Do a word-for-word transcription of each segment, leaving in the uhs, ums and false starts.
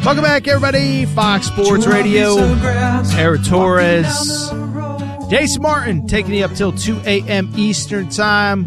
Welcome back, everybody. Fox Sports Radio. Eric Torres. Jason Martin taking you up till two a.m. Eastern Time.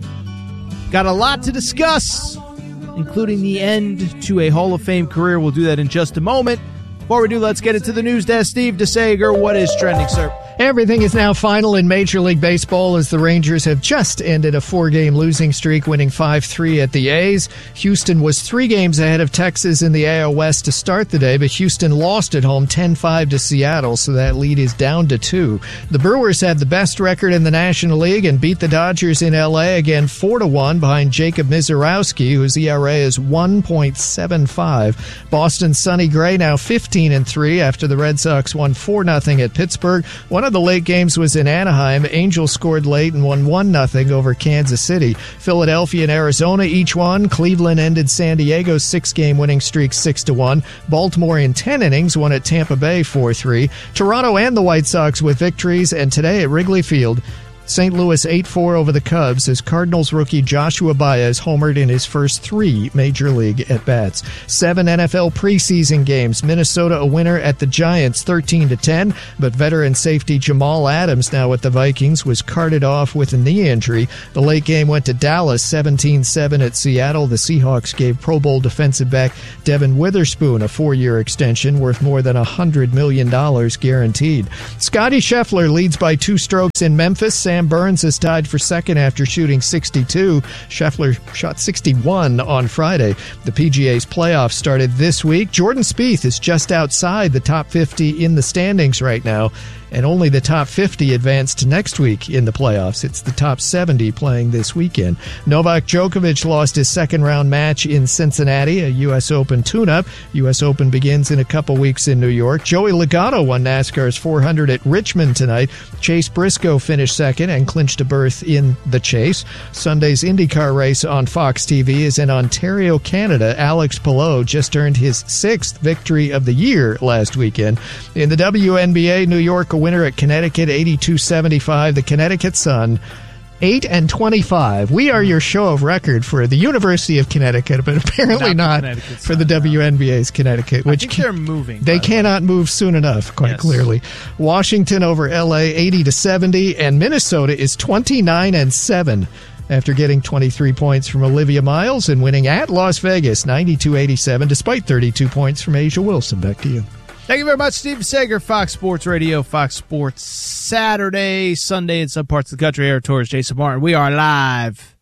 Got a lot to discuss, including the end to a Hall of Fame career. We'll do that in just a moment. Before we do, let's get into the news desk. Steve DeSager, what is trending, sir? Everything is now final in Major League Baseball as the Rangers have just ended a four-game losing streak, winning five three at the A's. Houston was three games ahead of Texas in the A L West to start the day, but Houston lost at home ten five to Seattle, so that lead is down to two. The Brewers had the best record in the National League and beat the Dodgers in L A again four to one behind Jacob Misiorowski, whose E R A is one point seven five. Boston's Sonny Gray now fifteen and three after the Red Sox won four nothing at Pittsburgh. One of the late games was in Anaheim. Angels scored late and won one nothing over Kansas City. Philadelphia and Arizona each won. Cleveland ended San Diego's six-game winning streak six to one. Baltimore in ten innings won at Tampa Bay four three. Toronto and the White Sox with victories, and today at Wrigley Field, Saint Louis eight four over the Cubs as Cardinals rookie Joshua Baez homered in his first three Major League at-bats. Seven N F L preseason games. Minnesota a winner at the Giants thirteen to ten, but veteran safety Jamal Adams, now with the Vikings, was carted off with a knee injury. The late game went to Dallas seventeen seven at Seattle. The Seahawks gave Pro Bowl defensive back Devin Witherspoon a four-year extension worth more than one hundred million dollars guaranteed. Scotty Scheffler leads by two strokes in Memphis. Sam Burns is tied for second after shooting sixty-two. Scheffler shot sixty-one on Friday. The P G A's playoffs started this week. Jordan Spieth is just outside the top fifty in the standings right now, and only the top fifty advanced to next week in the playoffs. It's the top seventy playing this weekend. Novak Djokovic lost his second-round match in Cincinnati, a U S Open tune-up. U S Open begins in a couple weeks in New York. Joey Logano won NASCAR's four hundred at Richmond tonight. Chase Briscoe finished second and clinched a berth in the chase. Sunday's IndyCar race on Fox T V is in Ontario, Canada. Alex Palou just earned his sixth victory of the year last weekend. In the W N B A, New York a winner at Connecticut eighty-two seventy-five. The Connecticut Sun eight and twenty-five. We are your show of record for the University of Connecticut, but apparently not, not for the W N B A's Connecticut. Which I think they're moving. They cannot move soon enough, quite yes. clearly. Washington over L A eighty to seventy, and Minnesota is twenty-nine and seven after getting twenty-three points from Olivia Miles and winning at Las Vegas ninety-two eighty-seven, despite thirty-two points from Asia Wilson. Back to you. Thank you very much, Steve Sager, Fox Sports Radio, Fox Sports Saturday, Sunday in some parts of the country. Eric Torres, Jason Martin. We are live.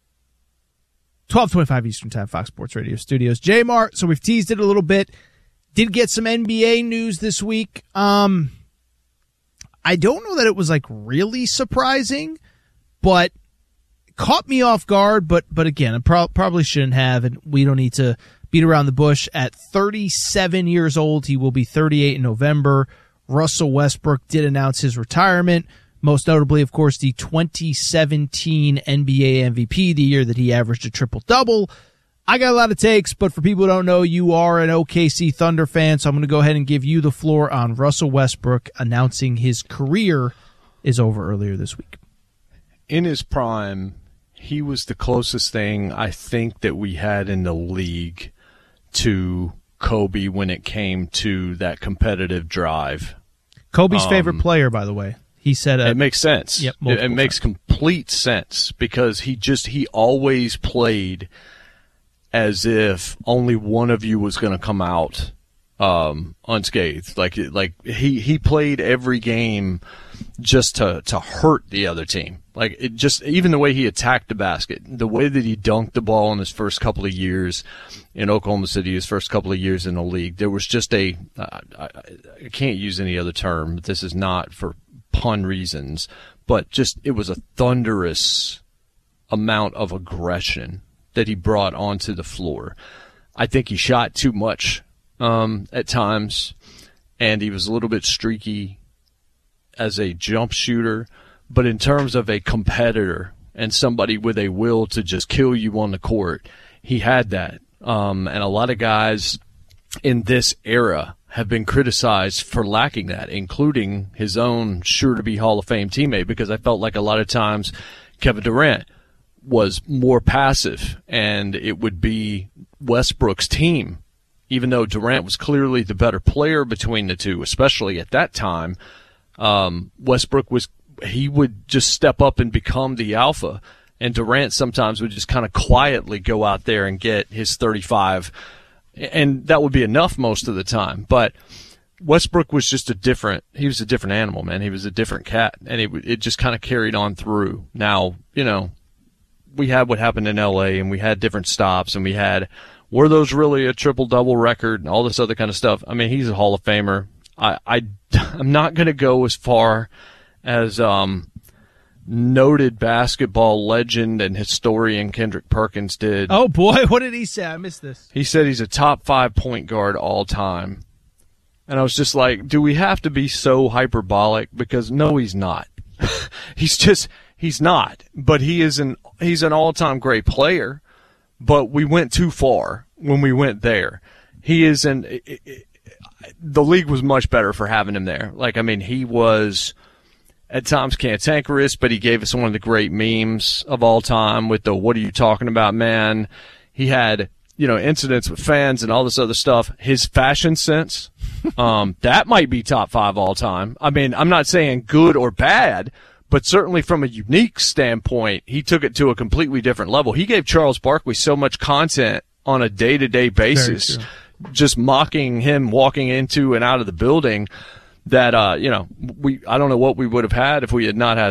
twelve twenty-five Eastern Time, Fox Sports Radio Studios. J-Mart, so we've teased it a little bit. Did get some N B A news this week. Um, I don't know that it was, like, really surprising, but caught me off guard. But, but again, I pro- probably shouldn't have, and we don't need to beat around the bush. At thirty-seven years old, he will be thirty-eight in November. Russell Westbrook did announce his retirement, most notably, of course, the twenty seventeen N B A M V P, the year that he averaged a triple-double. I got a lot of takes, but for people who don't know, you are an O K C Thunder fan, so I'm going to go ahead and give you the floor on Russell Westbrook announcing his career is over earlier this week. In his prime, he was the closest thing I think that we had in the league to Kobe when it came to that competitive drive. Kobe's um, favorite player, by the way. He said uh, it makes sense. Yep, it, it makes times. complete sense because he just he always played as if only one of you was going to come out um, unscathed. Like like he he played every game just to to hurt the other team. Like it just even the way he attacked the basket, the way that he dunked the ball in his first couple of years in Oklahoma City, his first couple of years in the league, there was just a uh, I, I can't use any other term. This is not for pun reasons, but just it was a thunderous amount of aggression that he brought onto the floor. I think he shot too much um, at times, and he was a little bit streaky as a jump shooter. But in terms of a competitor and somebody with a will to just kill you on the court, he had that. Um, and a lot of guys in this era have been criticized for lacking that, including his own sure-to-be Hall of Fame teammate, because I felt like a lot of times Kevin Durant was more passive, and it would be Westbrook's team, even though Durant was clearly the better player between the two, especially at that time, um, Westbrook was, he would just step up and become the alpha. And Durant sometimes would just kind of quietly go out there and get his thirty-five. And that would be enough most of the time. But Westbrook was just a different, he was a different animal, man. He was a different cat. And it, it just kind of carried on through. Now, you know, we had what happened in L A and we had different stops and we had, were those really a triple-double record and all this other kind of stuff? I mean, he's a Hall of Famer. I, I, I'm not going to go as far as um, noted basketball legend and historian Kendrick Perkins did. Oh, boy, what did he say? I missed this. He said he's a top five point guard all time. And I was just like, do we have to be so hyperbolic? Because no, he's not. he's just, he's not. But he is an, he's an all-time great player. But we went too far when we went there. He is an, it, it, the league was much better for having him there. Like, I mean, he was at times cantankerous, but he gave us one of the great memes of all time with the, what are you talking about, man? He had, you know, incidents with fans and all this other stuff. His fashion sense, um, that might be top five all time. I mean, I'm not saying good or bad, but certainly from a unique standpoint, he took it to a completely different level. He gave Charles Barkley so much content on a day-to-day basis, just mocking him walking into and out of the building, that, uh, you know, we, I don't know what we would have had if we had not had